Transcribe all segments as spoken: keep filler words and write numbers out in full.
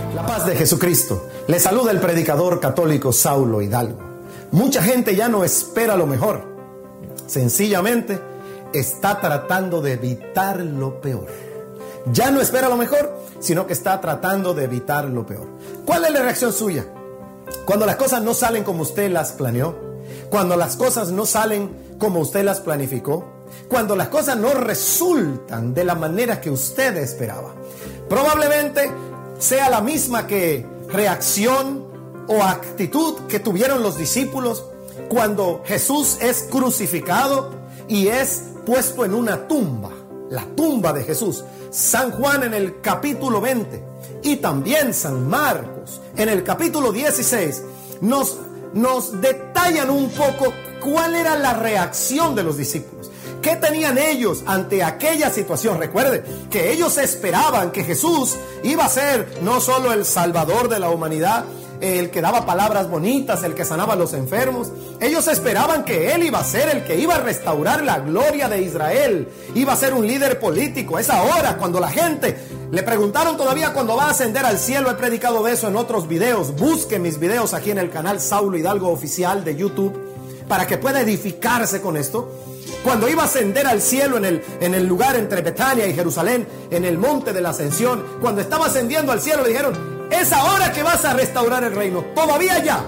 La paz de Jesucristo. Le saluda el predicador católico Saulo Hidalgo. Mucha gente ya no espera lo mejor. Sencillamente está tratando de evitar lo peor. Ya no espera lo mejor, sino que está tratando de evitar lo peor. ¿Cuál es la reacción suya? Cuando las cosas no salen como usted las planeó, cuando las cosas no salen como usted las planificó, cuando las cosas no resultan de la manera que usted esperaba, probablemente sea la misma que reacción o actitud que tuvieron los discípulos cuando Jesús es crucificado y es puesto en una tumba, la tumba de Jesús. San Juan en el capítulo veinte y también San Marcos en el capítulo dieciséis nos, nos detallan un poco cuál era la reacción de los discípulos. ¿Qué tenían ellos ante aquella situación? Recuerde que ellos esperaban que Jesús iba a ser no solo el Salvador de la humanidad, el que daba palabras bonitas, el que sanaba a los enfermos. Ellos esperaban que Él iba a ser el que iba a restaurar la gloria de Israel, iba a ser un líder político. Es ahora cuando la gente le preguntaron todavía cuando va a ascender al cielo. He predicado de eso en otros videos. Busque mis videos aquí en el canal Saulo Hidalgo Oficial de YouTube para que pueda edificarse con esto. Cuando iba a ascender al cielo en el, en el lugar entre Betania y Jerusalén, en el monte de la ascensión, cuando estaba ascendiendo al cielo le dijeron: es ahora que vas a restaurar el reino. Todavía ya.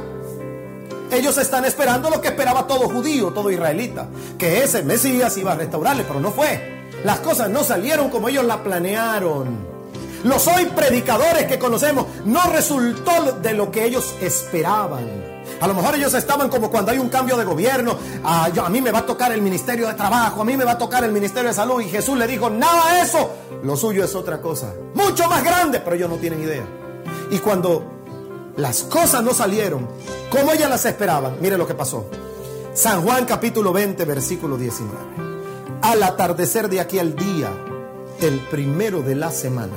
Ellos están esperando lo que esperaba todo judío, todo israelita, que ese Mesías iba a restaurarle, pero no fue. Las cosas no salieron como ellos la planearon. Los hoy predicadores que conocemos no resultó de lo que ellos esperaban. A lo mejor ellos estaban como cuando hay un cambio de gobierno. Ah, yo, a mí me va a tocar el ministerio de trabajo, a mí me va a tocar el ministerio de salud. Y Jesús le dijo: nada de eso, lo suyo es otra cosa, mucho más grande, pero ellos no tienen idea. Y cuando las cosas no salieron como ellas las esperaban, mire lo que pasó. San Juan capítulo veinte, versículo diecinueve. Al atardecer de aquel día, el primero de la semana,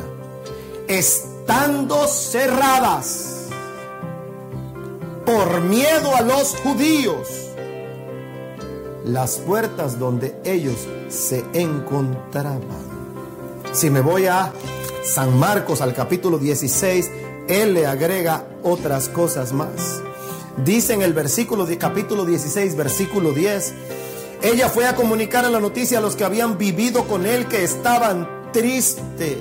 estando cerradas por miedo a los judíos las puertas donde ellos se encontraban. Si me voy a San Marcos al capítulo dieciséis, él le agrega otras cosas más. Dice en el versículo de capítulo dieciséis, versículo diez: ella fue a comunicar la noticia a los que habían vivido con él, que estaban tristes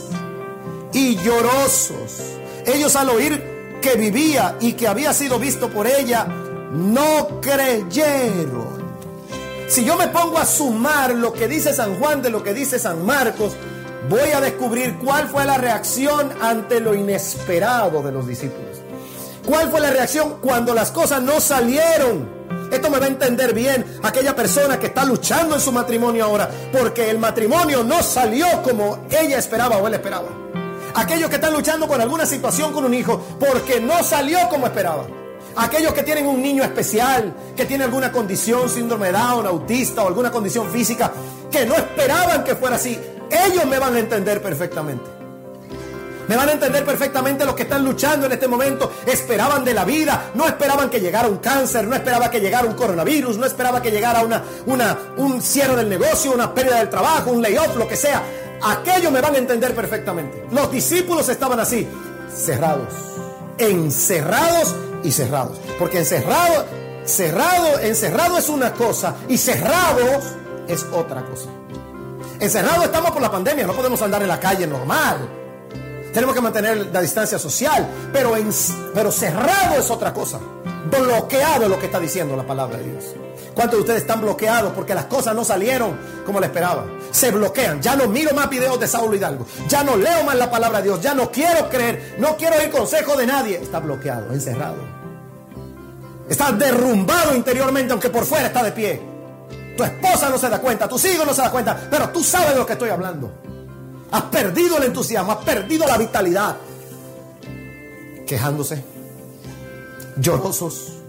y llorosos. Ellos, al oír que vivía y que había sido visto por ella, no creyeron. Si yo me pongo a sumar lo que dice San Juan de lo que dice San Marcos, voy a descubrir cuál fue la reacción ante lo inesperado de los discípulos. ¿Cuál fue la reacción cuando las cosas no salieron? Esto me va a entender bien aquella persona que está luchando en su matrimonio ahora, porque el matrimonio no salió como ella esperaba o él esperaba. Aquellos que están luchando con alguna situación con un hijo porque no salió como esperaba. Aquellos que tienen un niño especial, que tiene alguna condición, síndrome de Down, autista o alguna condición física, que no esperaban que fuera así. Ellos me van a entender perfectamente. Me van a entender perfectamente los que están luchando en este momento. Esperaban de la vida, no esperaban que llegara un cáncer, no esperaba que llegara un coronavirus, no esperaba que llegara una, una, un cierre del negocio, una pérdida del trabajo, un layoff, lo que sea. Aquellos me van a entender perfectamente. Los discípulos estaban así, cerrados, encerrados y cerrados. Porque encerrado, cerrado, encerrado es una cosa y cerrados es otra cosa. Encerrados estamos por la pandemia, no podemos andar en la calle normal. Tenemos que mantener la distancia social, pero, en, pero cerrado es otra cosa. Bloqueado es lo que está diciendo la palabra de Dios. ¿Cuántos de ustedes están bloqueados porque las cosas no salieron como le esperaban? Se bloquean. Ya no miro más videos de Saulo Hidalgo. Ya no leo más la palabra de Dios. Ya no quiero creer. No quiero oír consejo de nadie. Está bloqueado, encerrado. Está derrumbado interiormente, aunque por fuera está de pie. Tu esposa no se da cuenta, tus hijos no se dan cuenta, pero tú sabes de lo que estoy hablando. Has perdido el entusiasmo, has perdido la vitalidad. Quejándose, llorosos,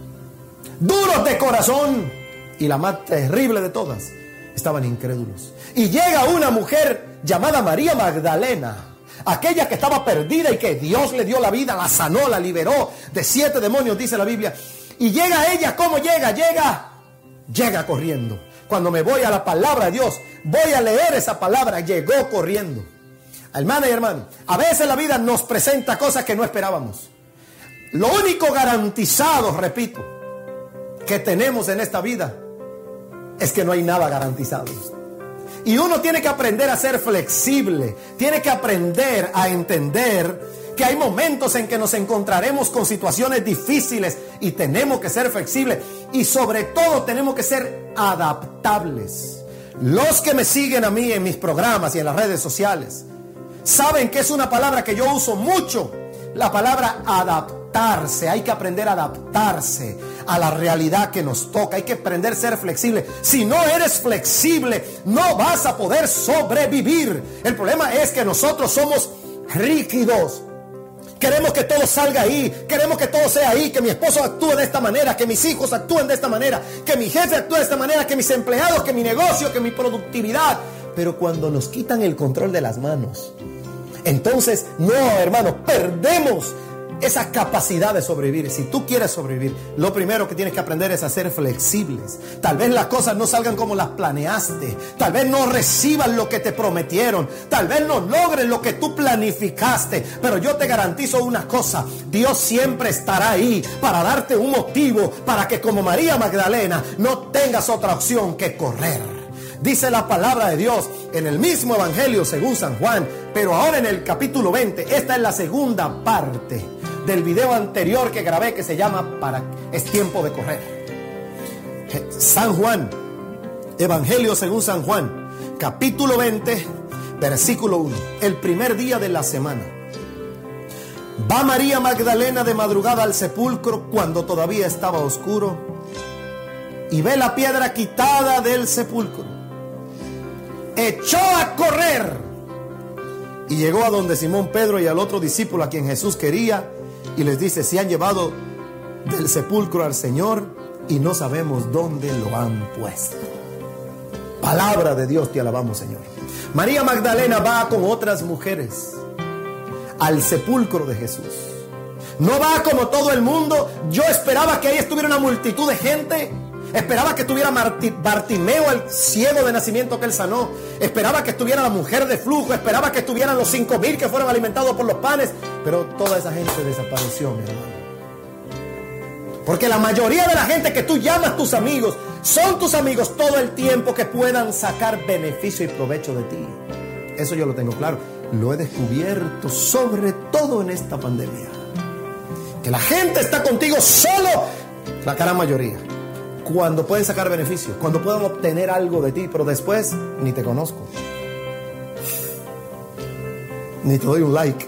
duros de corazón, y la más terrible de todas, estaban incrédulos. Y llega una mujer llamada María Magdalena, aquella que estaba perdida y que Dios le dio la vida, la sanó, la liberó de siete demonios, dice la Biblia. Y llega ella, ¿cómo llega? Llega, llega corriendo. Cuando me voy a la palabra de Dios, voy a leer esa palabra, llegó corriendo. Hermana y hermano, a veces la vida nos presenta cosas que no esperábamos. Lo único garantizado, repito, que tenemos en esta vida es que no hay nada garantizado. Y uno tiene que aprender a ser flexible, tiene que aprender a entender que hay momentos en que nos encontraremos con situaciones difíciles y tenemos que ser flexibles y sobre todo tenemos que ser adaptables. Los que me siguen a mí en mis programas y en las redes sociales saben que es una palabra que yo uso mucho, la palabra adaptarse. Hay que aprender a adaptarse a la realidad que nos toca, hay que aprender a ser flexible. Si no eres flexible, no vas a poder sobrevivir. El problema es que nosotros somos rígidos. Queremos que todo salga ahí, queremos que todo sea ahí, que mi esposo actúe de esta manera, que mis hijos actúen de esta manera, que mi jefe actúe de esta manera, que mis empleados, que mi negocio, que mi productividad. Pero cuando nos quitan el control de las manos, entonces, no, hermanos, perdemos esa capacidad de sobrevivir. Si tú quieres sobrevivir, lo primero que tienes que aprender es a ser flexibles. Tal vez las cosas no salgan como las planeaste, tal vez no recibas lo que te prometieron, tal vez no logres lo que tú planificaste, pero yo te garantizo una cosa: Dios siempre estará ahí para darte un motivo para que, como María Magdalena, no tengas otra opción que correr. Dice la palabra de Dios en el mismo Evangelio según San Juan, pero ahora en el capítulo veinte. Esta es la segunda parte del video anterior que grabé, que se llama para Es tiempo de correr. San Juan, Evangelio según San Juan, capítulo veinte, versículo uno. El primer día de la semana, va María Magdalena de madrugada al sepulcro cuando todavía estaba oscuro y ve la piedra quitada del sepulcro. Echó a correr y llegó a donde Simón Pedro y al otro discípulo a quien Jesús quería, y les dice: se han llevado del sepulcro al Señor y no sabemos dónde lo han puesto. Palabra de Dios, te alabamos, Señor. María Magdalena va con otras mujeres al sepulcro de Jesús. No va como todo el mundo. Yo esperaba que ahí estuviera una multitud de gente. Esperaba que estuviera Bartimeo, el ciego de nacimiento que él sanó. Esperaba que estuviera la mujer de flujo. Esperaba que estuvieran los cinco mil que fueron alimentados por los panes. Pero toda esa gente desapareció, mi hermano. Porque la mayoría de la gente que tú llamas tus amigos son tus amigos todo el tiempo que puedan sacar beneficio y provecho de ti. Eso yo lo tengo claro. Lo he descubierto sobre todo en esta pandemia. Que la gente está contigo solo, la gran mayoría, cuando pueden sacar beneficios, cuando pueden obtener algo de ti, pero después ni te conozco, ni te doy un like,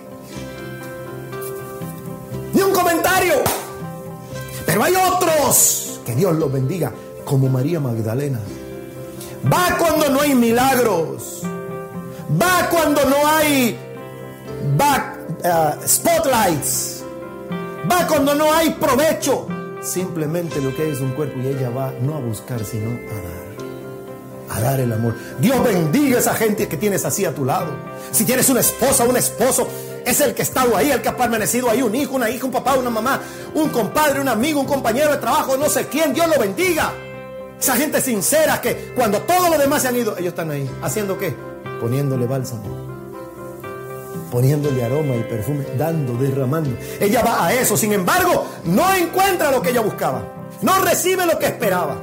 ni un comentario. Pero hay otros, que Dios los bendiga, como María Magdalena. Va cuando no hay milagros, va cuando no hay back, uh, spotlights, va cuando no hay provecho. Simplemente lo que hay es un cuerpo y ella va no a buscar, sino a dar, a dar el amor. Dios bendiga a esa gente que tienes así a tu lado. Si tienes una esposa, un esposo, es el que ha estado ahí, el que ha permanecido ahí, un hijo, una hija, un papá, una mamá, un compadre, un amigo, un compañero de trabajo, no sé quién. Dios lo bendiga. Esa gente sincera que cuando todos los demás se han ido, ellos están ahí. ¿Haciendo qué? Poniéndole bálsamo, poniéndole aroma y perfume, dando, derramando. Ella va a eso. Sin embargo, no encuentra lo que ella buscaba, no recibe lo que esperaba,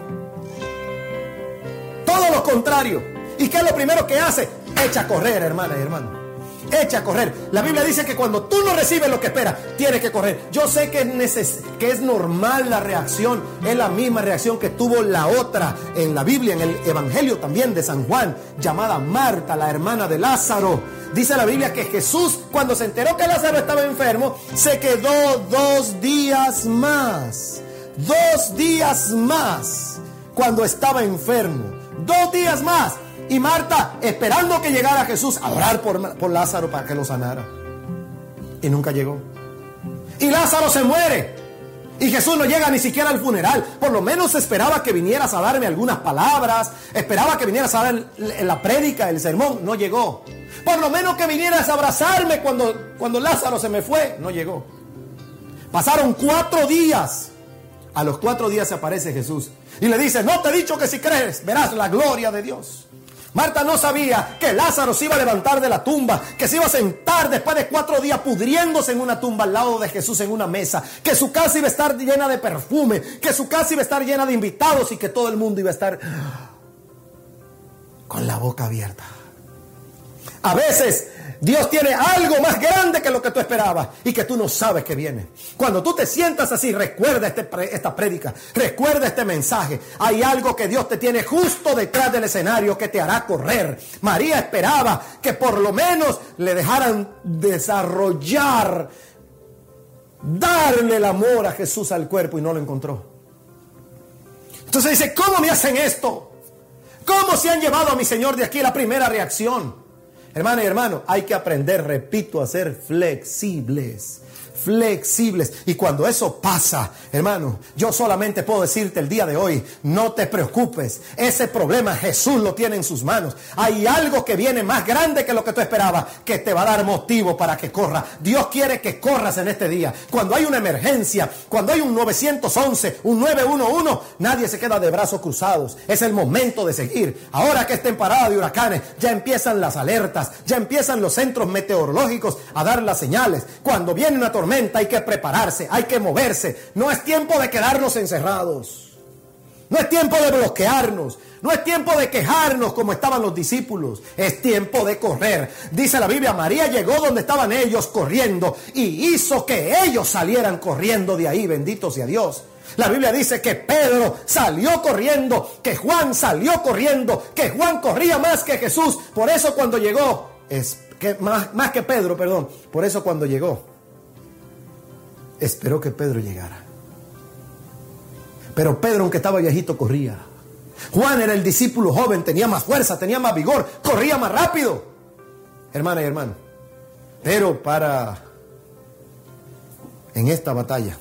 todo lo contrario. ¿Y qué es lo primero que hace? Echa a correr, hermana y hermano. Echa a correr. La Biblia dice que cuando tú no recibes lo que esperas, tienes que correr. Yo sé que es, neces- que es normal la reacción. Es la misma reacción que tuvo la otra en la Biblia, en el Evangelio también de San Juan, llamada Marta, la hermana de Lázaro. Dice la Biblia que Jesús, cuando se enteró que Lázaro estaba enfermo, se quedó dos días más. Dos días más cuando estaba enfermo. Dos días más. Y Marta esperando que llegara Jesús a orar por, por Lázaro para que lo sanara. Y nunca llegó. Y Lázaro se muere. Y Jesús no llega ni siquiera al funeral. Por lo menos esperaba que vinieras a darme algunas palabras. Esperaba que vinieras a dar la prédica, el sermón. No llegó. Por lo menos que vinieras a abrazarme cuando, cuando Lázaro se me fue. No llegó. Pasaron cuatro días. A los cuatro días se aparece Jesús. Y le dice: no te he dicho que si crees verás la gloria de Dios. Marta no sabía que Lázaro se iba a levantar de la tumba, que se iba a sentar después de cuatro días pudriéndose en una tumba al lado de Jesús en una mesa, que su casa iba a estar llena de perfume, que su casa iba a estar llena de invitados y que todo el mundo iba a estar con la boca abierta. A veces Dios tiene algo más grande que lo que tú esperabas y que tú no sabes que viene. Cuando tú te sientas así, recuerda este pre, esta prédica, recuerda este mensaje. Hay algo que Dios te tiene justo detrás del escenario que te hará correr. María esperaba que por lo menos le dejaran desarrollar, darle el amor a Jesús al cuerpo, y no lo encontró. Entonces dice, ¿cómo me hacen esto? ¿Cómo se han llevado a mi Señor de aquí? La primera reacción. Hermana y hermano, hay que aprender, repito, a ser flexibles. Flexibles. Y cuando eso pasa, hermano, yo solamente puedo decirte el día de hoy, no te preocupes. Ese problema Jesús lo tiene en sus manos. Hay algo que viene más grande que lo que tú esperabas, que te va a dar motivo para que corra. Dios quiere que corras en este día. Cuando hay una emergencia, cuando hay un nueve once, un nueve uno uno, nadie se queda de brazos cruzados. Es el momento de seguir. Ahora que está en parada de huracanes, ya empiezan las alertas, ya empiezan los centros meteorológicos a dar las señales. Cuando viene una tormenta, hay que prepararse, hay que moverse. No es tiempo de quedarnos encerrados. No es tiempo de bloquearnos. No es tiempo de quejarnos como estaban los discípulos. Es tiempo de correr. Dice la Biblia, María llegó donde estaban ellos corriendo y hizo que ellos salieran corriendo de ahí. Bendito sea Dios. La Biblia dice que Pedro salió corriendo, que Juan salió corriendo, que Juan corría más que Jesús. Por eso cuando llegó, es que más, más que Pedro, perdón. Por eso cuando llegó, esperó que Pedro llegara. Pero Pedro, aunque estaba viejito, corría. Juan era el discípulo joven, tenía más fuerza, tenía más vigor, corría más rápido. Hermana y hermano, pero para en esta batalla,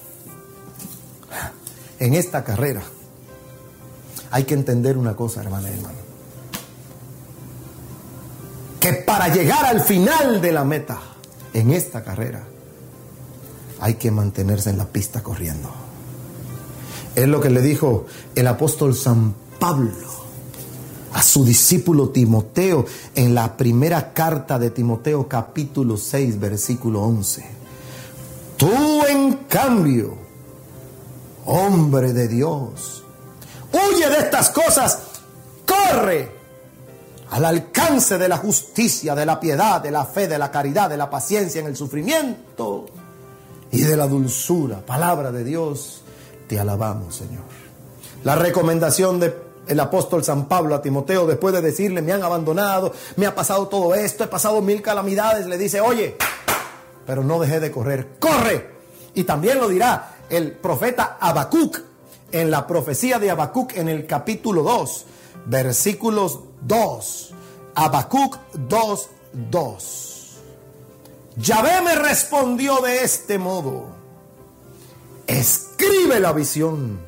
en esta carrera, hay que entender una cosa, hermana y hermano, que para llegar al final de la meta en esta carrera, hay que mantenerse en la pista corriendo. Es lo que le dijo el apóstol San Pablo a su discípulo Timoteo en la primera carta de Timoteo, capítulo seis, versículo once. Tú, en cambio, hombre de Dios, huye de estas cosas, corre al alcance de la justicia, de la piedad, de la fe, de la caridad, de la paciencia en el sufrimiento y de la dulzura. Palabra de Dios, te alabamos, Señor. La recomendación del apóstol San Pablo a Timoteo, después de decirle, me han abandonado, me ha pasado todo esto, he pasado mil calamidades, le dice, oye, pero no dejé de correr, corre. Y también lo dirá el profeta Habacuc en la profecía de Habacuc en el capítulo dos, versículos dos. Habacuc dos, dos. Yahvé me respondió de este modo: escribe la visión,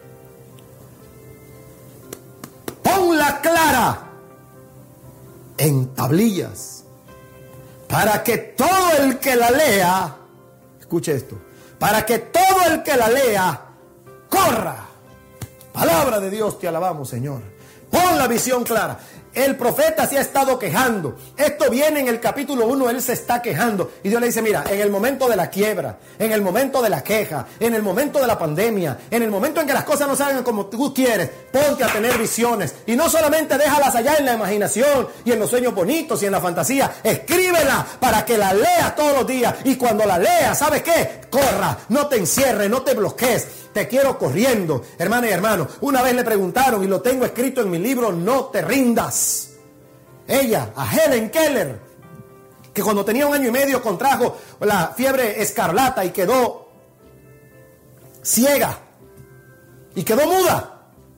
ponla clara en tablillas, para que todo el que la lea, escuche esto, para que todo el que la lea corra. Palabra de Dios, te alabamos, Señor. Pon la visión clara. El profeta se ha estado quejando. Esto viene en el capítulo uno, él se está quejando. Y Dios le dice, mira, en el momento de la quiebra, en el momento de la queja, en el momento de la pandemia, en el momento en que las cosas no salgan como tú quieres, ponte a tener visiones. Y no solamente déjalas allá en la imaginación y en los sueños bonitos y en la fantasía. Escríbela para que la leas todos los días. Y cuando la leas, ¿sabes qué? Corra, no te encierres, no te bloquees. Te quiero corriendo, hermana y hermano. Una vez le preguntaron, y lo tengo escrito en mi libro, No te rindas. Ella, a Helen Keller, que cuando tenía un año y medio contrajo la fiebre escarlata y quedó ciega y quedó muda.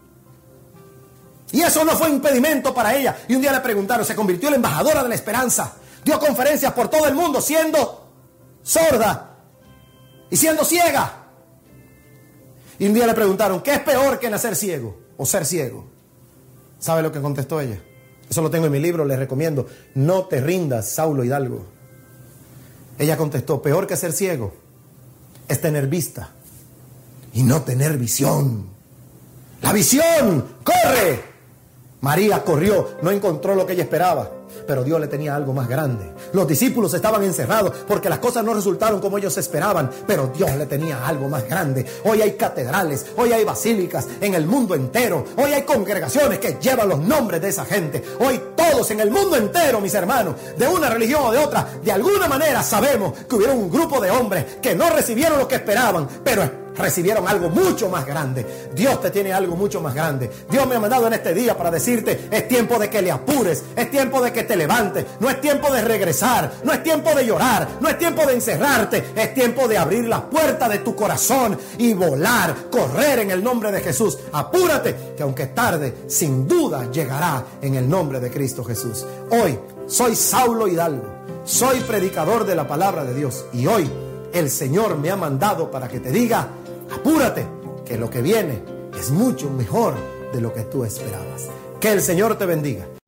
Y eso no fue impedimento para ella. Y un día le preguntaron, se convirtió en la embajadora de la esperanza. Dio conferencias por todo el mundo siendo sorda y siendo ciega. Y un día le preguntaron, ¿qué es peor que nacer ciego o ser ciego? ¿Sabe lo que contestó ella? Eso lo tengo en mi libro, les recomiendo. No te rindas, Saulo Hidalgo. Ella contestó, peor que ser ciego es tener vista y no tener visión. La visión, corre. María corrió, no encontró lo que ella esperaba, pero Dios le tenía algo más grande. Los discípulos estaban encerrados porque las cosas no resultaron como ellos esperaban, pero Dios le tenía algo más grande. Hoy hay catedrales, hoy hay basílicas en el mundo entero, hoy hay congregaciones que llevan los nombres de esa gente. Hoy todos en el mundo entero, mis hermanos, de una religión o de otra, de alguna manera sabemos que hubieron un grupo de hombres que no recibieron lo que esperaban, pero recibieron algo mucho más grande. Dios te tiene algo mucho más grande. Dios me ha mandado en este día para decirte: es tiempo de que le apures, es tiempo de que te levantes, no es tiempo de regresar, no es tiempo de llorar, no es tiempo de encerrarte, es tiempo de abrir la puerta de tu corazón y volar, correr en el nombre de Jesús. Apúrate, que aunque tarde, sin duda llegará en el nombre de Cristo Jesús. Hoy soy Saulo Hidalgo, soy predicador de la palabra de Dios, y hoy el Señor me ha mandado para que te diga: apúrate, que lo que viene es mucho mejor de lo que tú esperabas. Que el Señor te bendiga.